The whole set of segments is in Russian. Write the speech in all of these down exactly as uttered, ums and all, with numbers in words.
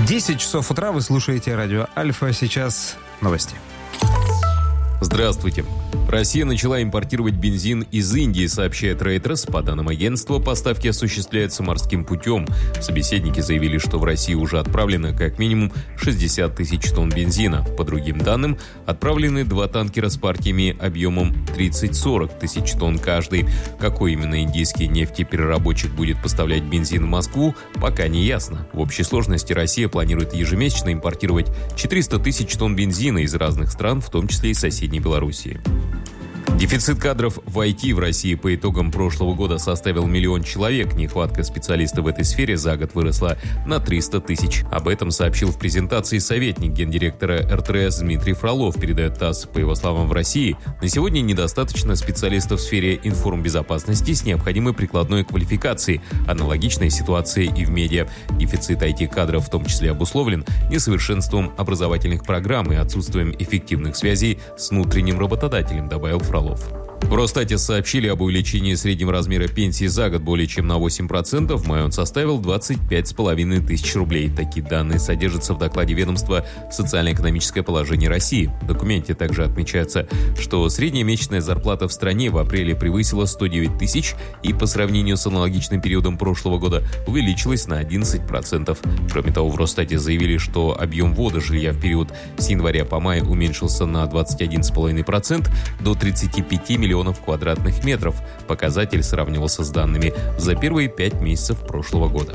десять часов утра, вы слушаете радио Альфа. Сейчас новости. Здравствуйте. Россия начала импортировать бензин из Индии, сообщает Reuters. По данным агентства, поставки осуществляются морским путем. Собеседники заявили, что в Россию уже отправлено как минимум шестьдесят тысяч тонн бензина. По другим данным, отправлены два танкера с партиями объемом тридцать-сорок тысяч тонн каждый. Какой именно индийский нефтепереработчик будет поставлять бензин в Москву, пока не ясно. В общей сложности Россия планирует ежемесячно импортировать четыреста тысяч тонн бензина из разных стран, в том числе и соседей Белоруссии. Дефицит кадров в ай ти в России по итогам прошлого года составил миллион человек. Нехватка специалистов в этой сфере за год выросла на триста тысяч. Об этом сообщил в презентации советник гендиректора эр тэ эс Дмитрий Фролов, передает ТАСС. По его словам, в России на сегодня недостаточно специалистов в сфере информбезопасности с необходимой прикладной квалификацией. Аналогичная ситуация и в медиа. Дефицит ай ти-кадров в том числе обусловлен несовершенством образовательных программ и отсутствием эффективных связей с внутренним работодателем, добавил Фролов. В Росстате сообщили об увеличении среднего размера пенсии за год более чем на восемь процентов. В мае он составил двадцать пять с половиной тысяч рублей. Такие данные содержатся в докладе ведомства «Социально-экономическое положение России». В документе также отмечается, что средняя месячная зарплата в стране в апреле превысила сто девять тысяч и по сравнению с аналогичным периодом прошлого года увеличилась на одиннадцать процентов. Кроме того, в Росстате заявили, что объем ввода жилья в период с января по май уменьшился на двадцать один с половиной процента до тридцати пяти миллионов квадратных метров. Показатель сравнивался с данными за первые пять месяцев прошлого года.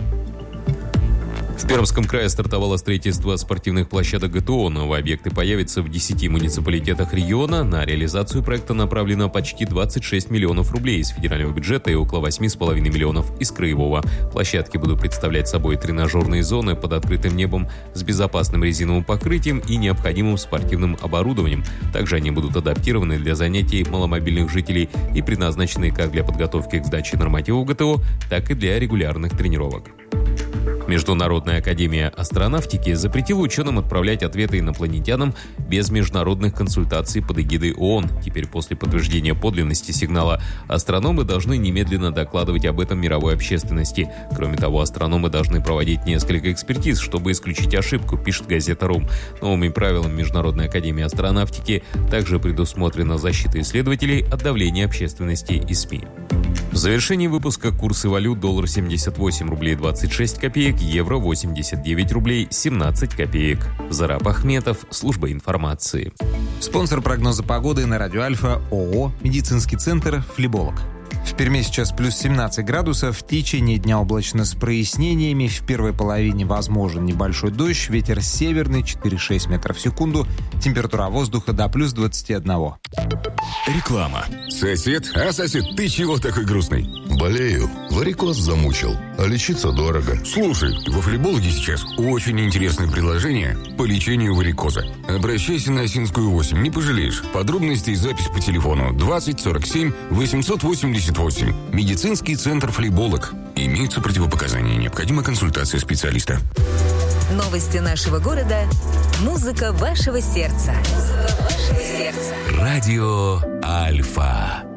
В Пермском крае стартовало строительство спортивных площадок гэ тэ о. Новые объекты появятся в десяти муниципалитетах региона. На реализацию проекта направлено почти двадцать шесть миллионов рублей из федерального бюджета и около восемь с половиной миллионов из краевого. Площадки будут представлять собой тренажерные зоны под открытым небом с безопасным резиновым покрытием и необходимым спортивным оборудованием. Также они будут адаптированы для занятий маломобильных жителей и предназначены как для подготовки к сдаче нормативов гэ тэ о, так и для регулярных тренировок. Международная академия астронавтики запретила ученым отправлять ответы инопланетянам без международных консультаций под эгидой ООН. Теперь после подтверждения подлинности сигнала астрономы должны немедленно докладывать об этом мировой общественности. Кроме того, астрономы должны проводить несколько экспертиз, чтобы исключить ошибку, пишет газета «Рум». Новыми правилами Международной академии астронавтики также предусмотрена защита исследователей от давления общественности и СМИ. В завершении выпуска курсы валют: доллар семьдесят восемь рублей двадцать шесть копеек, евро восемьдесят девять рублей семнадцать копеек. Зараб Ахметов, служба информации. Спонсор прогноза погоды на радио Альфа ООО «Медицинский центр Флеболог». В Перми сейчас плюс семнадцать градусов, в течение дня облачно с прояснениями, в первой половине возможен небольшой дождь, ветер северный четыре-шесть метров в секунду, температура воздуха до плюс двадцати одного. Реклама. Сосед? А, сосед, ты чего такой грустный? Болею. Варикоз замучил. А лечиться дорого. Слушай, во Флебологе сейчас очень интересное предложение по лечению варикоза. Обращайся на Осинскую восемь, не пожалеешь. Подробности и запись по телефону двадцать сорок семь восемьсот восемьдесят восемь. Медицинский центр Флеболог. Имеются противопоказания. Необходима консультация специалиста. Новости нашего города. Музыка вашего сердца. Музыка вашего сердца. Радио Альфа.